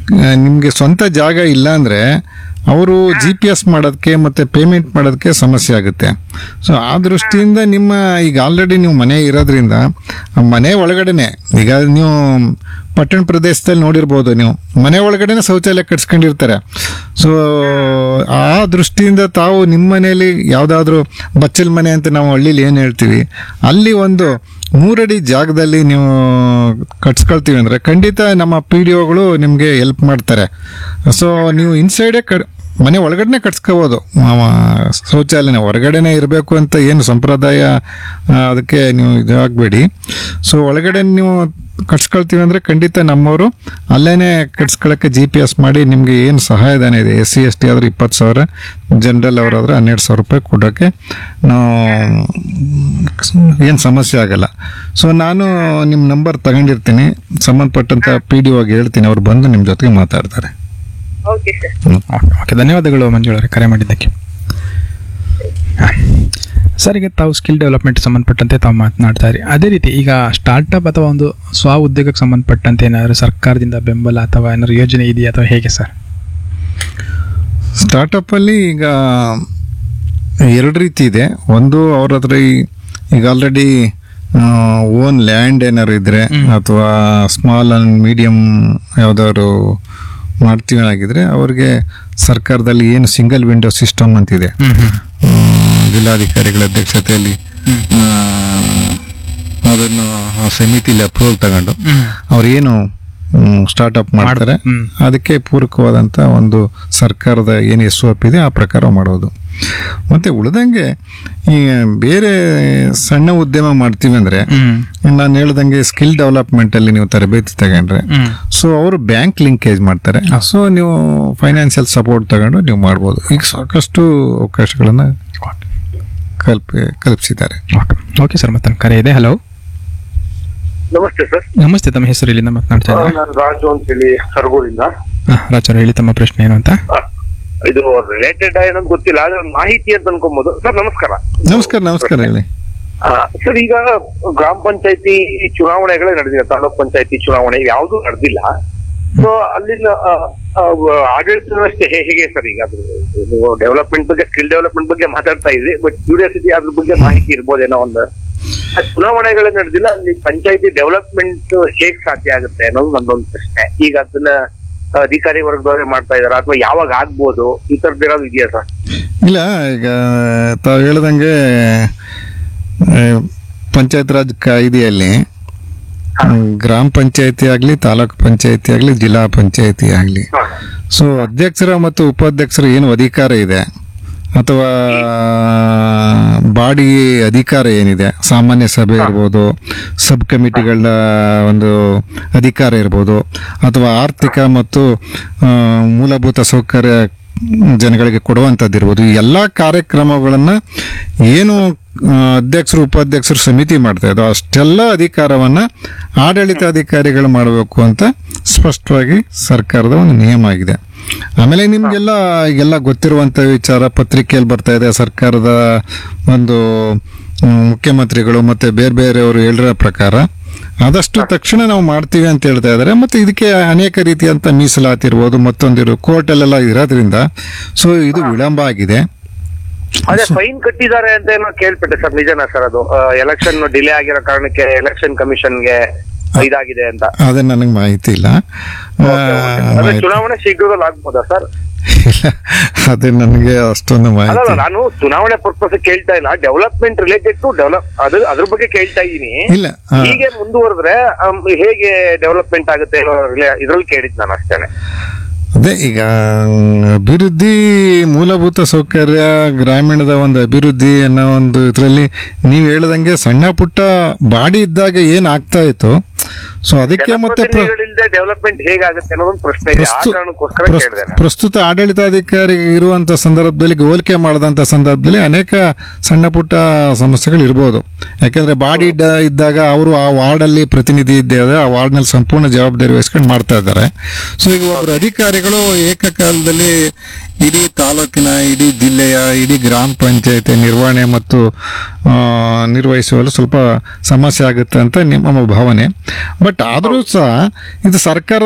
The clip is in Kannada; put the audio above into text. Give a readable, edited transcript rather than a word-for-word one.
ನಿಮಗೆ ಸ್ವಂತ ಜಾಗ ಇಲ್ಲ ಅಂದರೆ ಅವರು GPS ಮಾಡೋದಕ್ಕೆ ಮತ್ತು ಪೇಮೆಂಟ್ ಮಾಡೋದಕ್ಕೆ ಸಮಸ್ಯೆ ಆಗುತ್ತೆ. ಸೊ ಆ ದೃಷ್ಟಿಯಿಂದ ನಿಮ್ಮ ಈಗ ಆಲ್ರೆಡಿ ನೀವು ಮನೆ ಇರೋದ್ರಿಂದ ಮನೆ ಒಳಗಡೆನೆ, ಈಗ ನೀವು ಪಟ್ಟಣ ಪ್ರದೇಶದಲ್ಲಿ ನೋಡಿರ್ಬೋದು, ನೀವು ಮನೆ ಒಳಗಡೆನೆ ಶೌಚಾಲಯ ಕಟ್ಸ್ಕೊಂಡಿರ್ತಾರೆ. ಸೊ ಆ ದೃಷ್ಟಿಯಿಂದ ತಾವು ನಿಮ್ಮ ಮನೆಯಲ್ಲಿ ಯಾವುದಾದ್ರೂ ಬಚ್ಚಲ್ ಮನೆ ಅಂತ ನಾವು ಹಳ್ಳಿಲಿ ಏನು ಹೇಳ್ತೀವಿ, ಅಲ್ಲಿ ಒಂದು 3 ಅಡಿ ಜಾಗದಲ್ಲಿ ನೀವು ಕಟ್ಸ್ಕೊಳ್ತೀವಿ ಅಂದರೆ ಖಂಡಿತ ನಮ್ಮ PDOಗಳು ನಿಮಗೆ ಹೆಲ್ಪ್ ಮಾಡ್ತಾರೆ. ಸೊ ನೀವು ಇನ್ಸೈಡೇ ಮನೆ ಒಳಗಡೆ ಕಟ್ಸ್ಕೋಬೋದು. ಶೌಚಾಲಯನ ಹೊರಗಡೆನೇ ಇರಬೇಕು ಅಂತ ಏನು ಸಂಪ್ರದಾಯ ಅದಕ್ಕೆ ನೀವು ಇದಾಗಬೇಡಿ. ಸೊ ಒಳಗಡೆ ನೀವು ಕಟ್ಸ್ಕೊಳ್ತೀವಿ ಅಂದರೆ ಖಂಡಿತ ನಮ್ಮವರು ಅಲ್ಲೇ ಕಟ್ಸ್ಕೊಳ್ಳೋಕ್ಕೆ GPS ಮಾಡಿ ನಿಮಗೆ ಏನು ಸಹಾಯಧನ ಇದೆ, SC ST ಆದ್ರೆ 20,000, ಜನರಲ್ ಅವರಾದ್ರೆ 12,000 ರೂಪಾಯಿ ಕೊಡೋಕ್ಕೆ ನಾವು ಏನು ಸಮಸ್ಯೆ ಆಗಲ್ಲ. ಸೊ ನಾನು ನಿಮ್ಮ ನಂಬರ್ ತಗೊಂಡಿರ್ತೀನಿ, ಸಂಬಂಧಪಟ್ಟಂಥ PDOಗೆ ಹೇಳ್ತೀನಿ, ಅವ್ರು ಬಂದು ನಿಮ್ಮ ಜೊತೆಗೆ ಮಾತಾಡ್ತಾರೆ. Okay sir. ಓಕೆ, ಧನ್ಯವಾದಗಳು ಮಂಜುಳವರೇ ಕರೆ ಮಾಡಿದ್ದಕ್ಕೆ. ಸರ್, ಈಗ ತಾವು ಸ್ಕಿಲ್ ಡೆವಲಪ್ಮೆಂಟ್ ಸಂಬಂಧಪಟ್ಟಂತೆ ತಾವು ಮಾತನಾಡ್ತಾ ಇರಿ. ಅದೇ ರೀತಿ ಈಗ ಸ್ಟಾರ್ಟಪ್ ಅಥವಾ ಒಂದು ಸ್ವ ಉದ್ಯೋಗಕ್ಕೆ ಸಂಬಂಧಪಟ್ಟಂತೆ ಏನಾದರೂ ಸರ್ಕಾರದಿಂದ ಬೆಂಬಲ ಅಥವಾ ಏನಾದ್ರು ಯೋಜನೆ ಇದೆಯಾ ಅಥವಾ ಹೇಗೆ ಸರ್? ಸ್ಟಾರ್ಟಪ್ಪಲ್ಲಿ ಈಗ 2 ರೀತಿ ಇದೆ. ಒಂದು ಅವ್ರ ಹತ್ರ ಈಗ ಆಲ್ರೆಡಿ ಓನ್ ಲ್ಯಾಂಡ್ ಏನಾದ್ರು ಇದ್ರೆ ಅಥವಾ ಸ್ಮಾಲ್ ಆ್ಯಂಡ್ ಮೀಡಿಯಮ್ ಯಾವುದಾದ್ರು ಮಾಡ್ತೀವಿ ಆಗಿದ್ರೆ ಅವ್ರಿಗೆ ಸರ್ಕಾರದಲ್ಲಿ ಏನು ಸಿಂಗಲ್ ವಿಂಡೋ ಸಿಸ್ಟಮ್ ಅಂತಿದೆ, ಜಿಲ್ಲಾಧಿಕಾರಿಗಳ ಅಧ್ಯಕ್ಷತೆಯಲ್ಲಿ ಅದನ್ನು ಸಮಿತಿಲಿ ಅಪ್ರೂವಲ್ ತಗೊಂಡು ಅವ್ರು ಏನು ಸ್ಟಾರ್ಟ್ಅಪ್ ಮಾಡ್ತಾರೆ ಅದಕ್ಕೆ ಪೂರಕವಾದಂಥ ಒಂದು ಸರ್ಕಾರದ ಏನು SOP ಇದೆ ಆ ಪ್ರಕಾರ ಮಾಡೋದು. ಮತ್ತೆ ಉಳಿದಂಗೆ ಈ ಬೇರೆ ಸಣ್ಣ ಉದ್ಯಮ ಮಾಡ್ತೀವಿ ಅಂದರೆ ನಾನು ಹೇಳ್ದಂಗೆ ಸ್ಕಿಲ್ ಡೆವಲಪ್ಮೆಂಟಲ್ಲಿ ನೀವು ತರಬೇತಿ ತಗೊಂಡ್ರೆ ಸೊ ಅವರು ಬ್ಯಾಂಕ್ ಲಿಂಕೇಜ್ ಮಾಡ್ತಾರೆ. ಸೊ ನೀವು ಫೈನಾನ್ಷಿಯಲ್ ಸಪೋರ್ಟ್ ತಗೊಂಡು ನೀವು ಮಾಡ್ಬೋದು. ಈಗ ಸಾಕಷ್ಟು ಅವಕಾಶಗಳನ್ನು ಕಲ್ಪಿಸಿದ್ದಾರೆ. ಓಕೆ ಸರ್, ಮತ್ತೆ ಕರೆ ಇದೆ. ಹಲೋ, ನಮಸ್ತೆ ಸರ್. ನಮಸ್ತೆ, ತಮ್ಮ ಹೆಸರು ಇಲ್ಲಿಂದ ಮಾತನಾಡ್ತಾ ಇದ್ದಾರೆ? ನಾನು ರಾಜು ಅಂತ ಹೇಳಿ ಸರಗೂರಿಂದ. ರಾಜ್ ಹೇಳಿ, ತಮ್ಮ ಪ್ರಶ್ನೆ ಏನು ಅಂತ? ಇದು ರಿಲೇಟೆಡ್ ಏನಂತ ಗೊತ್ತಿಲ್ಲ, ಆದ್ರೆ ಒಂದು ಮಾಹಿತಿ ಅಂತ ಅನ್ಕೊಬಹುದು. ಸರ್ ನಮಸ್ಕಾರ. ನಮಸ್ಕಾರ ಹೇಳಿ. ಸರ್, ಈಗ ಗ್ರಾಮ ಪಂಚಾಯತಿ ಚುನಾವಣೆಗಳೇ ನಡೆದಿದೆ, ತಾಲೂಕ್ ಪಂಚಾಯತಿ ಚುನಾವಣೆ ಯಾವ್ದು ನಡೆದಿಲ್ಲ. ಸೊ ಅಲ್ಲಿನ ಆಡಳಿತ ವ್ಯವಸ್ಥೆ ಹೇಗೆ ಸರ್? ಈಗ ನೀವು ಡೆವಲಪ್ಮೆಂಟ್ ಬಗ್ಗೆ, ಸ್ಕಿಲ್ ಡೆವಲಪ್ಮೆಂಟ್ ಬಗ್ಗೆ ಮಾತಾಡ್ತಾ ಇದ್ರಿ, ಬಟ್ ಕ್ಯೂರಿಯಾಸಿಟಿ ಅದ್ರ ಬಗ್ಗೆ ಮಾಹಿತಿ ಇರ್ಬೋದೇನೋ. ಒಂದು ಚುನಾವಣೆಗಳೇ ನಡೆದಿಲ್ಲ, ಅಲ್ಲಿ ಪಂಚಾಯತಿ ಡೆವಲಪ್ಮೆಂಟ್ ಹೇಗ್ ಸಾಧ್ಯ ಆಗುತ್ತೆ ಅನ್ನೋದು ನಂದೊಂದು ಪ್ರಶ್ನೆ. ಈಗ ಅದನ್ನ ಅಧಿಕಾರಿ ವರ್ಗದವರೇ ಮಾಡ್ತಾ ಇದಾರ ಅಥವಾ ಯಾವಾಗ ಆಗ್ಬೋದು, ಈ ತರದ್ದು ಏನಾದ್ರು ಇದೆಯಾ ಸರ್? ಇಲ್ಲ, ಈಗ ತಾವು ಹೇಳ್ದಂಗೆ ಪಂಚಾಯತ್ ರಾಜ್ ಕಾಯ್ದೆಯಲ್ಲಿ ಗ್ರಾಮ ಪಂಚಾಯತಿ ಆಗಲಿ, ತಾಲೂಕು ಪಂಚಾಯತಿ ಆಗಲಿ, ಜಿಲ್ಲಾ ಪಂಚಾಯತಿ ಆಗಲಿ, ಸೊ ಅಧ್ಯಕ್ಷರ ಮತ್ತು ಉಪಾಧ್ಯಕ್ಷರ ಏನು ಅಧಿಕಾರ ಇದೆ ಅಥವಾ ಬಾಡಿ ಅಧಿಕಾರ ಏನಿದೆ, ಸಾಮಾನ್ಯ ಸಭೆ ಇರ್ಬೋದು, ಸಬ್ ಕಮಿಟಿಗಳ ಒಂದು ಅಧಿಕಾರ ಇರ್ಬೋದು, ಅಥವಾ ಆರ್ಥಿಕ ಮತ್ತು ಮೂಲಭೂತ ಸೌಕರ್ಯ ಜನಗಳಿಗೆ ಕೊಡುವಂಥದ್ದಿರ್ಬೋದು, ಈ ಎಲ್ಲ ಕಾರ್ಯಕ್ರಮಗಳನ್ನು ಏನು ಅಧ್ಯಕ್ಷರು ಉಪಾಧ್ಯಕ್ಷರು ಸಮಿತಿ ಮಾಡ್ತಾ ಇದ್ದೋ ಅಷ್ಟೆಲ್ಲ ಅಧಿಕಾರವನ್ನು ಆಡಳಿತಾಧಿಕಾರಿಗಳು ಮಾಡಬೇಕು ಅಂತ ಸ್ಪಷ್ಟವಾಗಿ ಸರ್ಕಾರದ ಒಂದು ನಿಯಮ ಆಗಿದೆ. ಆಮೇಲೆ ನಿಮಗೆಲ್ಲ ಈಗೆಲ್ಲ ಗೊತ್ತಿರುವಂಥ ವಿಚಾರ ಪತ್ರಿಕೆಯಲ್ಲಿ ಬರ್ತಾ ಇದೆ, ಸರ್ಕಾರದ ಒಂದು ಮುಖ್ಯಮಂತ್ರಿಗಳು ಮತ್ತು ಬೇರೆ ಬೇರೆಯವರು ಹೇಳಿರೋ ಪ್ರಕಾರ ಆದಷ್ಟು ತಕ್ಷಣ ನಾವು ಮಾಡ್ತೀವಿ ಅಂತ ಹೇಳ್ತಾ ಇದ್ದಾರೆ. ಮತ್ತು ಇದಕ್ಕೆ ಅನೇಕ ರೀತಿಯಂಥ ಮೀಸಲಾತಿ ಇರ್ಬೋದು, ಮತ್ತೊಂದಿರು ಕೋರ್ಟಲ್ಲೆಲ್ಲ ಇರೋದ್ರಿಂದ ಸೊ ಇದು ವಿಳಂಬ ಆಗಿದೆ. ಅದೇ ಫೈನ್ ಕಟ್ಟಿದ್ದಾರೆ ಅಂತ ಏನೋ ಕೇಳ್ಪಟ್ಟೆ ಸರ್, ನಿಜನಾ ಸರ್? ಅದು ಎಲೆಕ್ಷನ್ ಡಿಲೇ ಆಗಿರೋ ಕಾರಣಕ್ಕೆ ಎಲೆಕ್ಷನ್ ಕಮಿಷನ್ಗೆ ಇದಾಗಿದೆ ಅಂತ. ಅದೇ ನನಗೆ ಮಾಹಿತಿ ಇಲ್ಲ. ಚುನಾವಣೆ ಶೀಘ್ರದಲ್ಲಿ ಆಗ್ಬೋದಾ ಸರ್? ಅದೇ ನನಗೆ ಅಷ್ಟೊಂದು ಮಾಹಿತಿ. ಅಲ್ಲ, ನಾನು ಚುನಾವಣೆ ಪರ್ಪಸ್ ಕೇಳ್ತಾ ಇಲ್ಲ, ಡೆವಲಪ್ಮೆಂಟ್ ರಿಲೇಟೆಡ್ ಟು ಅದ್ರ ಬಗ್ಗೆ ಕೇಳ್ತಾ ಇದ್ದೀನಿ. ಇಲ್ಲ, ಹೀಗೆ ಮುಂದುವರೆದ್ರೆ ಹೇಗೆ ಡೆವಲಪ್ಮೆಂಟ್ ಆಗುತ್ತೆ ಇದ್ರಲ್ಲಿ ಕೇಳಿದ್ ನಾನು ಅಷ್ಟೇನೆ. ಅದೇ ಈಗ ಅಭಿವೃದ್ಧಿ, ಮೂಲಭೂತ ಸೌಕರ್ಯ, ಗ್ರಾಮೀಣದ ಒಂದು ಅಭಿವೃದ್ಧಿ ಅನ್ನೋ ಒಂದು ಇದರಲ್ಲಿ ನೀವು ಹೇಳ್ದಂಗೆ ಸಣ್ಣ ಪುಟ್ಟ ಬಾಡಿ ಇದ್ದಾಗ ಏನ್ ಆಗ್ತಾ ಇತ್ತು, ಸೊ ಅದಕ್ಕೆ ಮತ್ತೆ ಡೆವಲಪ್ಮೆಂಟ್ ಹೇಗಾಗುತ್ತೆ ಅನ್ನೋದೊಂದು ಪ್ರಶ್ನೆ ಇದೆ. ಆ ಕಾರಣಕ್ಕೋಸ್ಕರ ಕೇಳಿದೆ. ಪ್ರಸ್ತುತ ಆಡಳಿತಾಧಿಕಾರಿ ಇರುವಂತ ಸಂದರ್ಭದಲ್ಲಿ, ಹೋಲಿಕೆ ಮಾಡದಂತ ಸಂದರ್ಭದಲ್ಲಿ ಅನೇಕ ಸಣ್ಣ ಪುಟ್ಟ ಸಮಸ್ಯೆಗಳು ಇರ್ಬೋದು. ಯಾಕಂದ್ರೆ ಬಾಡಿ ಇದ್ದಾಗ ಅವರು ಆ ವಾರ್ಡಲ್ಲಿ ಪ್ರತಿನಿಧಿ ಇದ್ದೇವೆ, ಆ ವಾರ್ಡ್ನಲ್ಲಿ ಸಂಪೂರ್ಣ ಜವಾಬ್ದಾರಿ ವಹಿಸ್ಕೊಂಡು ಮಾಡ್ತಾ ಇದ್ದಾರೆ. ಸೊ ಈಗ ಒಬ್ಬರು ಅಧಿಕಾರಿಗಳು ಏಕಕಾಲದಲ್ಲಿ ಇಡೀ ತಾಲೂಕಿನ, ಇಡೀ ಜಿಲ್ಲೆಯ, ಇಡೀ ಗ್ರಾಮ ಪಂಚಾಯತಿ ನಿರ್ವಹಣೆ ಮತ್ತು ನಿರ್ವಹಿಸುವಲ್ಲಿ ಸ್ವಲ್ಪ ಸಮಸ್ಯೆ ಆಗುತ್ತೆ ಅಂತ ನಿಮ್ಮ ಭಾವನೆ. ಬಟ್ ಆದರೂ ಸಹ ಇದು ಸರ್ಕಾರ